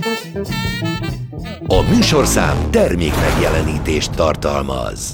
A műsorszám termék megjelenítést tartalmaz.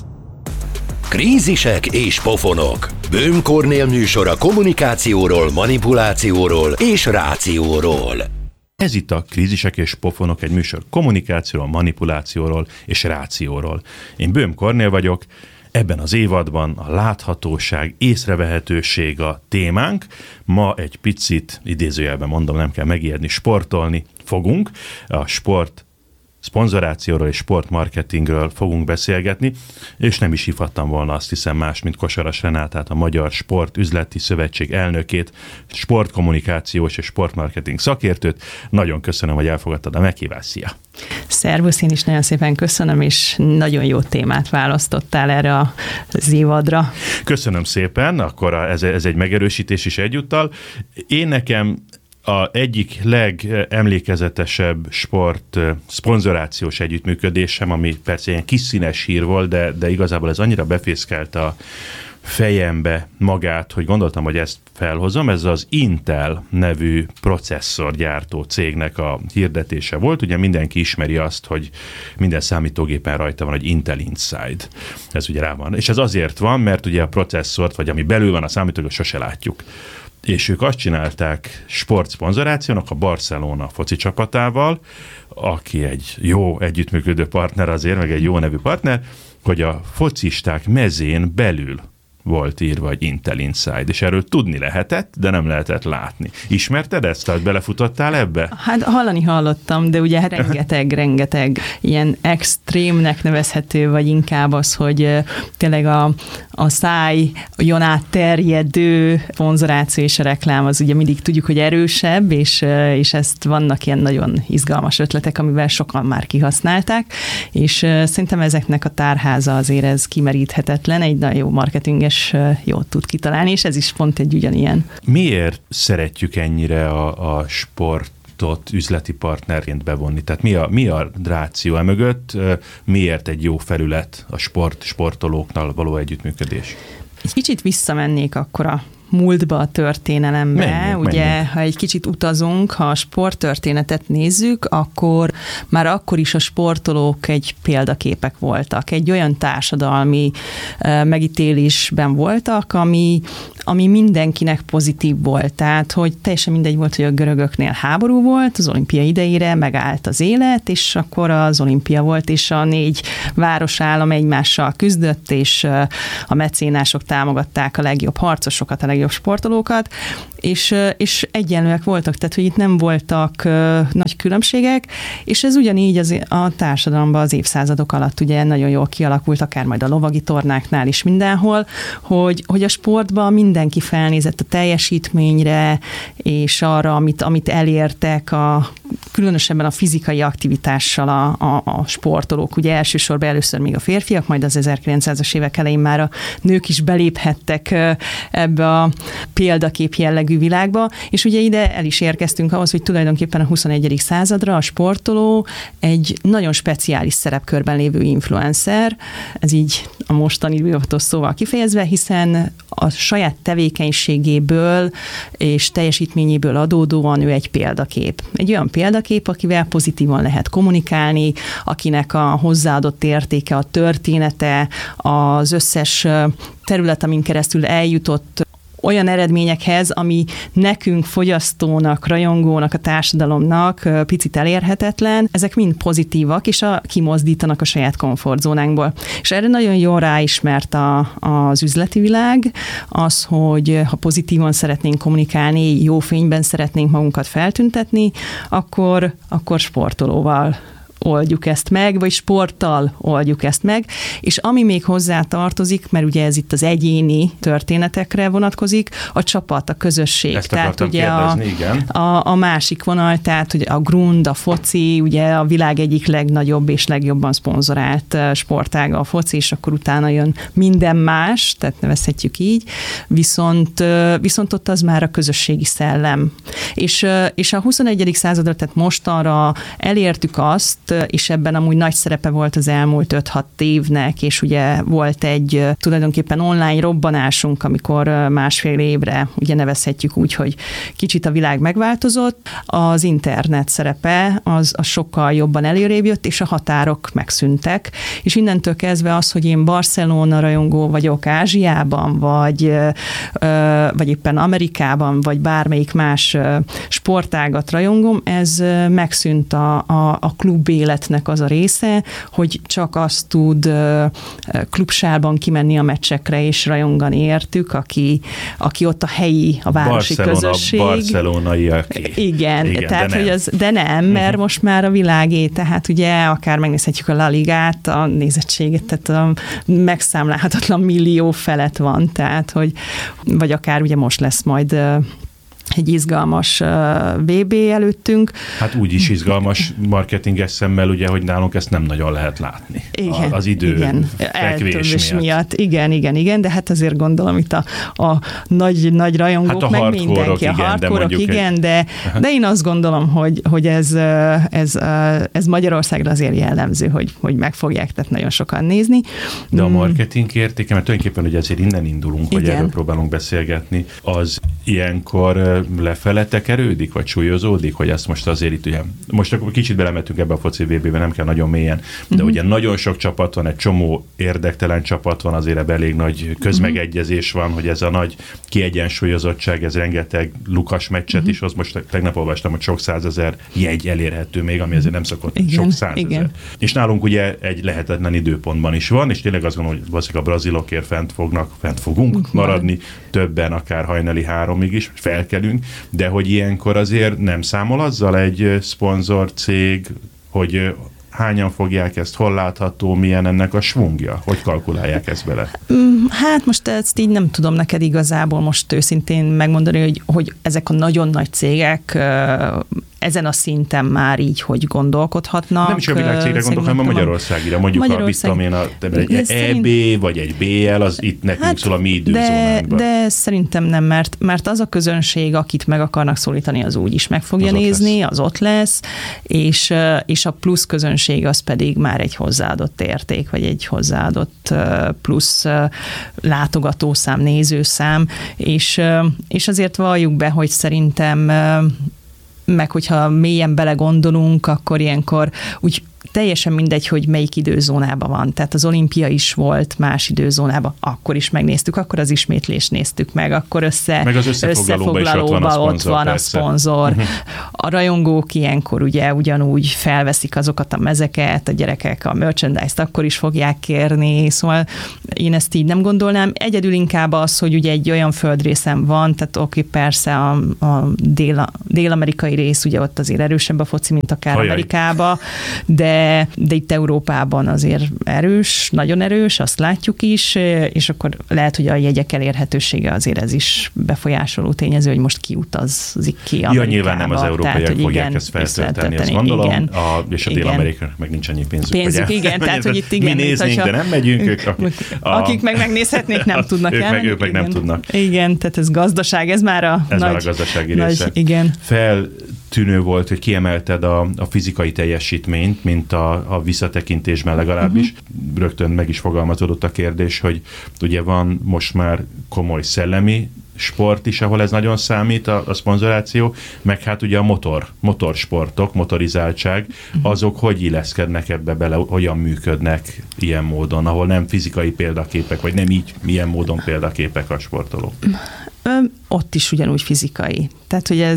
Krízisek és pofonok. Böhm Kornél műsora kommunikációról, manipulációról és rációról. Ez itt a Krízisek és pofonok, egy műsor kommunikációról, manipulációról és rációról. Én Böhm Kornél vagyok. Ebben az évadban a láthatóság, észrevehetőség a témánk. Ma egy picit, idézőjelben mondom, nem kell megijedni, sportolni fogunk. A sport szponzorációról és sportmarketingről fogunk beszélgetni, és nem is hívhattam volna, azt hiszem, más, mint Kosaras Renátát, a Magyar Sport Üzleti Szövetség elnökét, sportkommunikációs és sportmarketing szakértőt. Nagyon köszönöm, hogy elfogadtad a meghívást. Szia! Szervusz, én is nagyon szépen köszönöm, és nagyon jó témát választottál erre az évadra. Köszönöm szépen, akkor ez egy megerősítés is egyúttal. Én nekem a egyik legemlékezetesebb sport szponzorációs együttműködésem, ami persze ilyen kis színes hír volt, de igazából ez annyira befészkelt a fejembe magát, hogy gondoltam, hogy ezt felhozom. Ez az Intel nevű processzorgyártó cégnek a hirdetése volt. Ugye mindenki ismeri azt, hogy minden számítógépen rajta van, hogy Intel Inside. Ez ugye rá van. És ez azért van, mert ugye a processzort, vagy ami belül van a számítógép, sose látjuk. És ők azt csinálták sportszponzorációnak a Barcelona foci csapatával, aki egy jó együttműködő partner azért, meg egy jó nevű partner, hogy a focisták mezén belül volt írva, hogy Intel Inside, és erről tudni lehetett, de nem lehetett látni. Ismerted ezt? Tehát belefutottál ebbe? Hát hallottam, de ugye rengeteg ilyen extrémnek nevezhető, vagy inkább az, hogy tényleg a szájon át terjedő szponzoráció és a reklám az ugye mindig tudjuk, hogy erősebb, és ezt vannak ilyen nagyon izgalmas ötletek, amivel sokan már kihasználták, és szerintem ezeknek a tárháza azért ez kimeríthetetlen, egy nagyon jó marketinges jót tud kitalálni, és ez is pont egy ugyanilyen. Miért szeretjük ennyire a sportot üzleti partnerként bevonni? Tehát mi a ráció emögött? Miért egy jó felület a sportolóknál való együttműködés? Egy kicsit visszamennék akkor a múltba, a történelembe. Menjünk. Ha egy kicsit utazunk, ha a sporttörténetet nézzük, akkor már akkor is a sportolók egy példaképek voltak. Egy olyan társadalmi megítélésben voltak, ami mindenkinek pozitív volt. Tehát, hogy teljesen mindegy volt, hogy a görögöknél háború volt, az olimpia idejére megállt az élet, és akkor az olimpia volt, és a 4 városállam egymással küzdött, és a mecénások támogatták a legjobb harcosokat, a legjobb sportolókat, és egyenlőek voltak, tehát hogy itt nem voltak nagy különbségek, és ez ugyanígy a társadalomban az évszázadok alatt ugye nagyon jól kialakult, akár majd a lovagi tornáknál is mindenhol, hogy a sportban mindenki felnézett a teljesítményre, és arra, amit elértek, különösebben a fizikai aktivitással a sportolók. Ugye elsősorban először még a férfiak, majd az 1900-as évek elején már a nők is beléphettek ebbe a példakép jellegű világba, és ugye ide el is érkeztünk ahhoz, hogy tulajdonképpen a 21. századra a sportoló egy nagyon speciális szerepkörben lévő influencer, ez így a mostani divatos szóval kifejezve, hiszen a saját tevékenységéből és teljesítményéből adódóan ő egy példakép. Egy olyan példakép, akivel pozitívan lehet kommunikálni, akinek a hozzáadott értéke, a története, az összes terület, amin keresztül eljutott olyan eredményekhez, ami nekünk, fogyasztónak, rajongónak, a társadalomnak picit elérhetetlen, ezek mind pozitívak, és kimozdítanak a saját komfortzónánkból. És erre nagyon jól ráismert az üzleti világ, az, hogy ha pozitívan szeretnénk kommunikálni, jó fényben szeretnénk magunkat feltüntetni, akkor sportolóval oldjuk ezt meg, vagy sporttal oldjuk ezt meg, és ami még hozzá tartozik, mert ugye ez itt az egyéni történetekre vonatkozik, a csapat, a közösség. Ezt akartam kérdezni, igen. A másik vonal, tehát hogy a grund, a foci, ugye a világ egyik legnagyobb és legjobban szponzorált sportága a foci, és akkor utána jön minden más, tehát nevezhetjük így, viszont ott az már a közösségi szellem. És a 21. századra, tehát mostanra elértük azt, és ebben amúgy nagy szerepe volt az elmúlt 5-6 évnek, és ugye volt egy tulajdonképpen online robbanásunk, amikor másfél évre, ugye nevezhetjük úgy, hogy kicsit a világ megváltozott, az internet szerepe az sokkal jobban előrébb jött, és a határok megszűntek, és innentől kezdve az, hogy én Barcelona rajongó vagyok Ázsiában, vagy éppen Amerikában, vagy bármelyik más sportágat rajongom, ez megszűnt a klub életnek az a része, hogy csak azt tud klubsálban kimenni a meccsekre és rajongani értük, aki ott a helyi, a városi közösség. Barcelonaiak. Igen, tehát, de nem, mert most már a világé, tehát ugye akár megnézhetjük a La Ligát, a nézettséget, tehát a megszámlálhatatlan millió felett van, tehát, hogy vagy akár ugye most lesz majd egy izgalmas VB előttünk. Hát úgy is izgalmas marketinges szemmel, ugye, hogy nálunk ezt nem nagyon lehet látni. Igen, az idő fekvés miatt. Igen, de hát azért gondolom itt a nagy rajongók, hát meg mindenki. A hardcore-ok, igen, de én azt gondolom, hogy ez Magyarországra azért jellemző, hogy meg fogják tehát nagyon sokan nézni. De a marketing értéke, mert tulajdonképpen ugye ezért innen indulunk, hogy erről próbálunk beszélgetni, az ilyenkor lefele tekerődik, vagy súlyozódik, hogy ezt most azért itt ugye, most akkor kicsit belemetünk ebbe a foci VB-be, nem kell nagyon mélyen, de ugye nagyon sok csapat van, egy csomó érdektelen csapat van, azért ebben elég nagy közmegegyezés van, hogy ez a nagy kiegyensúlyozottság, ez rengeteg lukas meccset is, az most tegnap olvastam, hogy sok 100 000 jegy elérhető még, ami azért nem szokott, sok 100 000. És nálunk ugye egy lehetetlen időpontban is van, és tényleg azt gondolom, hogy valószínűleg a brazilokért fent fogunk maradni, többen akár hajnali 3-ig is, felkelünk, de hogy ilyenkor azért nem számol azzal egy szponzorcég, hogy hányan fogják ezt, hol látható, milyen ennek a svungja? Hogy kalkulálják ezt bele? Hát most ezt így nem tudom neked igazából most őszintén megmondani, hogy ezek a nagyon nagy cégek ezen a szinten már így, hogy gondolkodhatnak. Nem is a világcégre gondolok, hanem a Magyarországira. Mondjuk egy EB vagy egy BL, az itt nekünk szól a mi időzónánkban. De szerintem nem, mert az a közönség, akit meg akarnak szólítani, az úgy is meg fogja nézni, az ott lesz, és a plusz közönség az pedig már egy hozzáadott érték, vagy egy hozzáadott plusz látogatószám, nézőszám, és azért valljuk be, hogy szerintem meg hogyha mélyen belegondolunk, akkor ilyenkor úgy teljesen mindegy, hogy melyik időzónában van. Tehát az olimpia is volt más időzónában, akkor is megnéztük, akkor az ismétlést néztük meg, akkor összefoglalóban ott van a szponzor. A rajongók ilyenkor ugye ugyanúgy felveszik azokat a mezeket, a gyerekek a merchandise-t akkor is fogják kérni, szóval én ezt így nem gondolnám. Egyedül inkább az, hogy ugye egy olyan földrészem van, tehát oké, persze a dél-amerikai rész, ugye ott azért erősebb a foci, mint akár Amerikában, de itt Európában azért erős, nagyon erős, azt látjuk is, és akkor lehet, hogy a jegyek elérhetősége azért ez is befolyásoló tényező, hogy most kiutazik ki Amerikába. Ja, nyilván nem az európaiak fogják ezt feltölteni, azt gondolom, és a dél-amerikaiak meg nincs annyi pénzük. Igen, tehát hogy itt igen. Mi néznénk, de nem megyünk. Akik meg megnézhetnék, nem tudnak elmenni. Ők meg nem tudnak. Igen, tehát ez gazdaság, ez már a gazdasági része. Igen. Feltűnő volt, hogy kiemelted a fizikai teljesítményt, mint a visszatekintésben legalábbis. Rögtön meg is fogalmazódott a kérdés, hogy ugye van most már komoly szellemi sport is, ahol ez nagyon számít, a szponzoráció, meg hát ugye a motorsportok, motorizáltság, azok hogy illeszkednek ebbe bele, hogyan működnek ilyen módon, ahol nem fizikai példaképek, vagy nem így milyen módon példaképek a sportolók? Ott is ugyanúgy fizikai. Tehát, hogy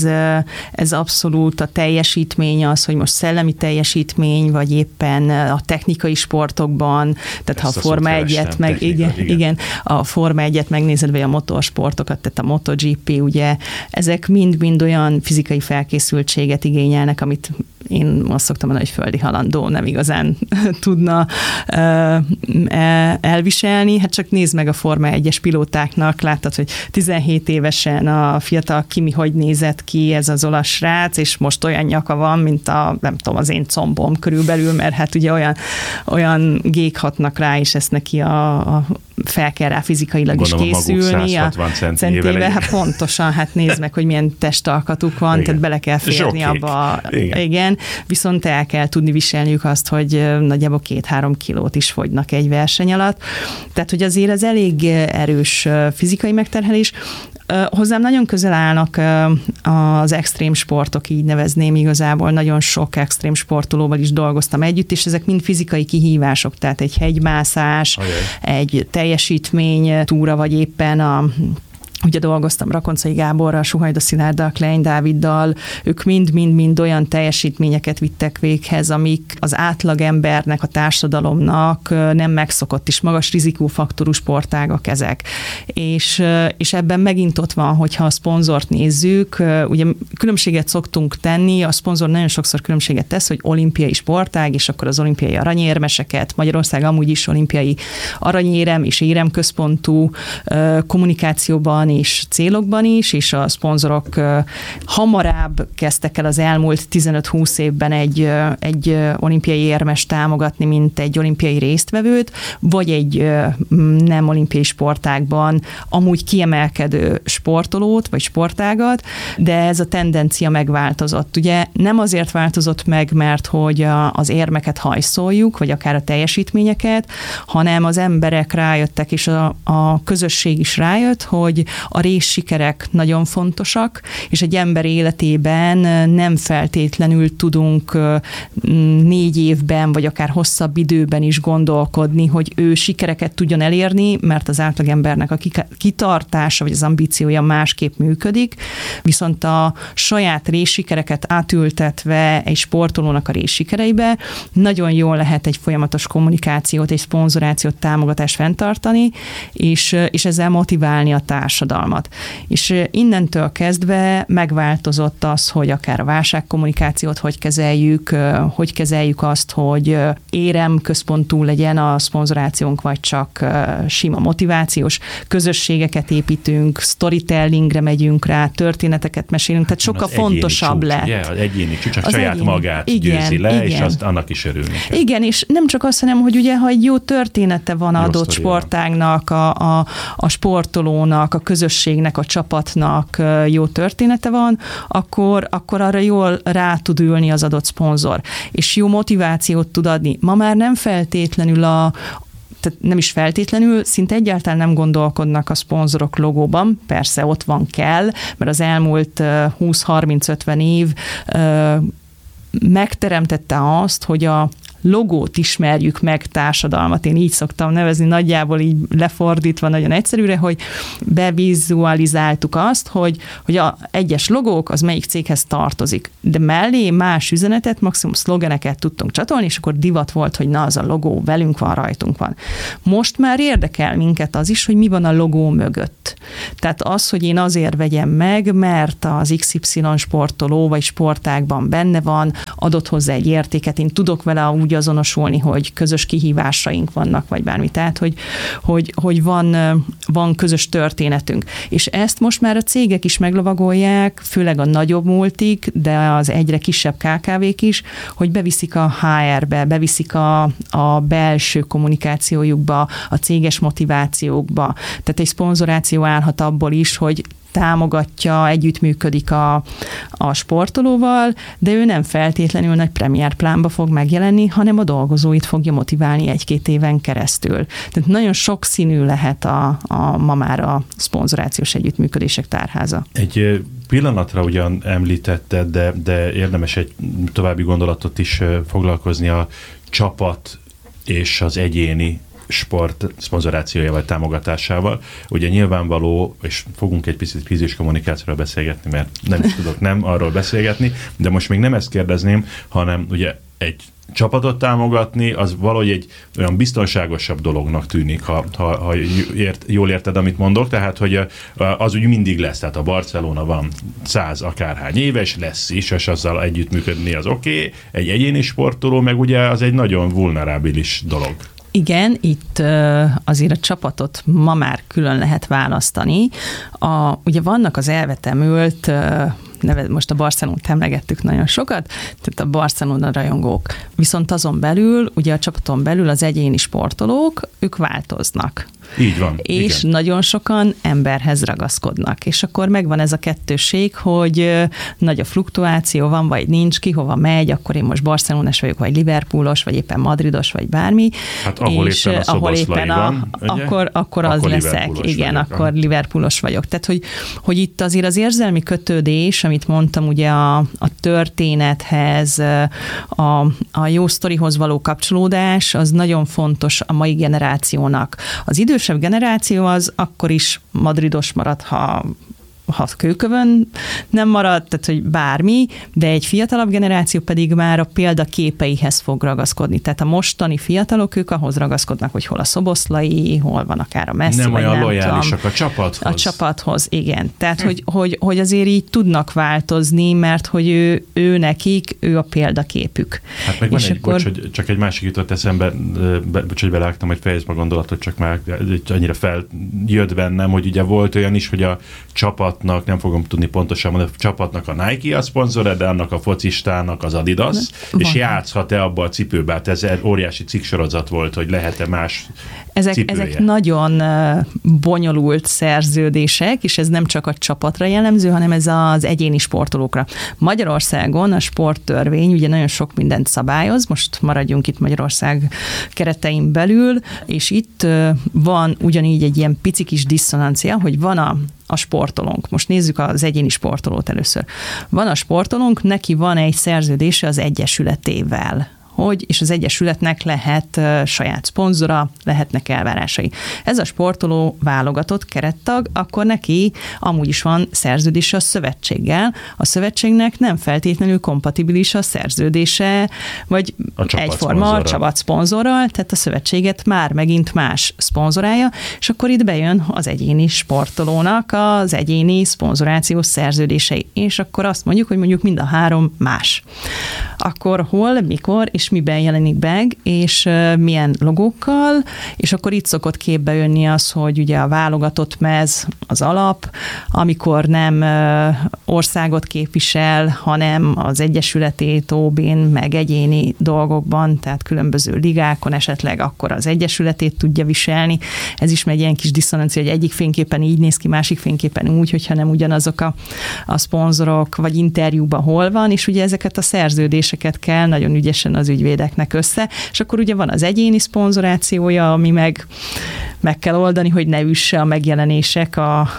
ez abszolút a teljesítmény az, hogy most szellemi teljesítmény, vagy éppen a technikai sportokban, tehát ezt ha a Forma 1-et igen, a Forma 1-et megnézed, vagy a motorsportokat, tehát a MotoGP, ugye, ezek mind-mind olyan fizikai felkészültséget igényelnek, amit én azt szoktam mondani, hogy földi halandó nem igazán tudna elviselni. Hát csak nézd meg a Forma 1-es pilótáknak, láttad, hogy 17 évesen a fiatal Kimi hogy nézett ki, ez az olasz srác, és most olyan nyaka van, mint nem tudom, az én combom körülbelül, mert hát ugye olyan gék hatnak rá, és ezt neki a fel kell rá fizikailag gondolom, is készülni. 160 centével. Hát pontosan, hát nézd meg, hogy milyen testalkatuk van, igen. Tehát bele kell férni abba. Igen. Viszont el kell tudni viselniük azt, hogy nagyjából 2-3 kilót is fogynak egy verseny alatt. Tehát, hogy azért ez elég erős fizikai megterhelés. Hozzám nagyon közel állnak az extrém sportok, így nevezném igazából. Nagyon sok extrém sportolóval is dolgoztam együtt, és ezek mind fizikai kihívások, tehát egy hegymászás, egy teljesítmény túra, vagy éppen ugye dolgoztam Rakoncai Gáborral, Suhajda Szilárddal, Klein Dáviddal, ők mind-mind olyan teljesítményeket vittek véghez, amik az átlagembernek, a társadalomnak nem megszokott és magas rizikófaktorú sportágak ezek. És ebben megint ott van, hogyha a szponzort nézzük, ugye különbséget szoktunk tenni, a szponzor nagyon sokszor különbséget tesz, hogy olimpiai sportág, és akkor az olimpiai aranyérmeseket, Magyarország amúgy is olimpiai aranyérem és éremközpontú kommunikációban és célokban is, és a szponzorok hamarabb kezdtek el az elmúlt 15-20 évben egy olimpiai érmest támogatni, mint egy olimpiai résztvevőt, vagy egy nem olimpiai sportágban amúgy kiemelkedő sportolót, vagy sportágat, de ez a tendencia megváltozott. Ugye nem azért változott meg, mert hogy az érmeket hajszoljuk, vagy akár a teljesítményeket, hanem az emberek rájöttek, és a közösség is rájött, hogy a részsikerek nagyon fontosak, és egy ember életében nem feltétlenül tudunk 4 évben, vagy akár hosszabb időben is gondolkodni, hogy ő sikereket tudjon elérni, mert az átlagembernek a kitartása, vagy az ambíciója másképp működik, viszont a saját részsikereket átültetve egy sportolónak a részsikereibe nagyon jól lehet egy folyamatos kommunikációt, egy szponzorációt, támogatást fenntartani, és ezzel motiválni a társadalmat. És innentől kezdve megváltozott az, hogy akár a válságkommunikációt hogy kezeljük azt, hogy éremközpontú legyen a szponzorációnk, vagy csak sima motivációs közösségeket építünk, storytellingre megyünk rá, történeteket mesélünk, tehát sokkal fontosabb lett. Ugye, az egyéni csúcs, csak saját magát győzi le, és azt annak is örülni kell. Igen, és nem csak azt, hanem, hogy ugye, ha egy jó története van adott sportágnak, a sportolónak, a közösségnek, a csapatnak jó története van, akkor arra jól rá tud ülni az adott szponzor, és jó motivációt tud adni. Ma már nem feltétlenül tehát nem is feltétlenül, szinte egyáltalán nem gondolkodnak a szponzorok logóban, persze ott van kell, mert az elmúlt 20-30-50 év megteremtette azt, hogy a logót ismerjük meg társadalmat. Én így szoktam nevezni, nagyjából így lefordítva, nagyon egyszerűre, hogy bevizualizáltuk azt, hogy a egyes logók az melyik céghez tartozik. De mellé más üzenetet, maximum szlogeneket tudtunk csatolni, és akkor divat volt, hogy na, az a logó velünk van, rajtunk van. Most már érdekel minket az is, hogy mi van a logó mögött. Tehát az, hogy én azért vegyem meg, mert az XY sportoló vagy sportágban benne van, adott hozzá egy értéket, én tudok vele úgy azonosulni, hogy közös kihívásaink vannak, vagy bármi. Tehát, hogy van közös történetünk. És ezt most már a cégek is meglovagolják, főleg a nagyobb multik, de az egyre kisebb KKV-k is, hogy beviszik a HR-be, beviszik a belső kommunikációjukba, a céges motivációkba. Tehát egy szponzoráció állhat abból is, hogy támogatja, együttműködik a sportolóval, de ő nem feltétlenül nagy premierplánba fog megjelenni, hanem a dolgozóit fogja motiválni 1-2 éven keresztül. Tehát nagyon sokszínű lehet ma már a szponzorációs együttműködések tárháza. Egy pillanatra ugyan említetted, de érdemes egy további gondolatot is foglalkozni a csapat és az egyéni sport szponzorációjával, támogatásával. Ugye nyilvánvaló, és fogunk egy picit krízis kommunikációról beszélgetni, mert nem is tudok nem arról beszélgetni, de most még nem ezt kérdezném, hanem ugye egy csapatot támogatni, az valahogy egy olyan biztonságosabb dolognak tűnik, ha jól érted, amit mondok, tehát, hogy az úgy mindig lesz, tehát a Barcelona van 100 akárhány éves, lesz is, és azzal együttműködni az oké. Egy egyéni sportoló, meg ugye az egy nagyon vulnerabilis dolog. Igen, itt azért a csapatot ma már külön lehet választani. Ugye vannak az elvetemült, most a Barcelonát emlegettük nagyon sokat, tehát a Barcelona rajongók. Viszont azon belül, ugye a csapaton belül az egyéni sportolók, ők változnak. Így van. És igen. nagyon sokan emberhez ragaszkodnak. És akkor megvan ez a kettőség, hogy nagy a fluktuáció, van vagy nincs, ki hova megy, akkor én most barcelonás vagyok, vagy liverpoolos, vagy éppen madridos, vagy bármi. Hát ahol és éppen a Szoboszlai van, akkor az leszek. Igen, vagyok. akkor liverpoolos vagyok. Tehát, hogy itt azért az érzelmi kötődés, amit mondtam, ugye a történethez, a jó sztorihoz való kapcsolódás, az nagyon fontos a mai generációnak. Az idősebb generáció az akkor is madridos marad, ha kőkövön nem marad, tehát hogy bármi, de egy fiatalabb generáció pedig már a példaképeihez fog ragaszkodni. Tehát a mostani fiatalok, ők ahhoz ragaszkodnak, hogy hol a Szoboszlai, hol van akár a Messi, nem vagy olyan nem lojálisak a csapathoz. A csapathoz, igen. Tehát, hogy azért így tudnak változni, mert hogy ő nekik, ő a példaképük. Hát meg van hogy csak egy másik jutott eszembe, hogy beleálltam, hogy fejezd a gondolatot, csak már annyira feljött bennem, hogy ugye volt olyan is, hogy a csapatnak, nem fogom tudni pontosan mondani, a csapatnak a Nike a szponzora, de annak a focistának az Adidas, és játszhat-e abba a cipőbe? Hát ez egy óriási cikksorozat volt, hogy lehet-e más cipője. Ezek nagyon bonyolult szerződések, és ez nem csak a csapatra jellemző, hanem ez az egyéni sportolókra. Magyarországon a sporttörvény ugye nagyon sok mindent szabályoz, most maradjunk itt Magyarország keretein belül, és itt van ugyanígy egy ilyen pici kis diszonancia, hogy van a sportolónk. Most nézzük az egyéni sportolót először. Van a sportolónk, neki van egy szerződése az egyesületével, és az egyesületnek lehet saját szponzora, lehetnek elvárásai. Ez a sportoló válogatott kerettag, akkor neki amúgy is van szerződése a szövetséggel. A szövetségnek nem feltétlenül kompatibilis a szerződése, vagy egyforma a csapat szponzorral, tehát a szövetséget már megint más szponzorálja, és akkor itt bejön az egyéni sportolónak az egyéni szponzorációs szerződései, és akkor azt mondjuk, hogy mondjuk mind a három más. Akkor hol, mikor és miben jelenik meg, és milyen logókkal, és akkor itt szokott képbe jönni az, hogy ugye a válogatott mez az alap, amikor nem országot képvisel, hanem az egyesületét OB-n, meg egyéni dolgokban, tehát különböző ligákon esetleg akkor az egyesületét tudja viselni. Ez is egy ilyen kis diszonancia, hogy egyik fényképpen így néz ki, másik fényképpen úgy, hogyha nem ugyanazok a szponzorok, vagy interjúban hol van, és ugye ezeket a szerződéseket kell nagyon ügyesen az ügyvédeknek össze, és akkor ugye van az egyéni szponzorációja, ami meg kell oldani, hogy ne üsse a megjelenések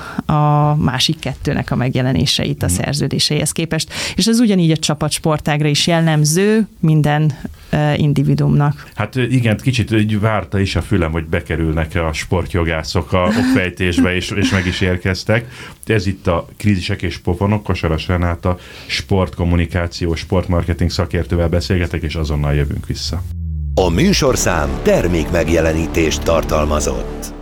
a másik kettőnek a megjelenéseit a szerződéseihez képest. És ez ugyanígy a csapatsportágra is jellemző minden individuumnak. Hát igen, kicsit így várta is a fülem, hogy bekerülnek a sportjogászok a okfejtésbe, és meg is érkeztek. Ez itt a Krízisek és Pofonok, Kosaras Renáta, sportkommunikáció, sportmarketing szakértővel beszélgetek, és azonnal jövünk vissza. A műsorszám termék megjelenítést tartalmazott.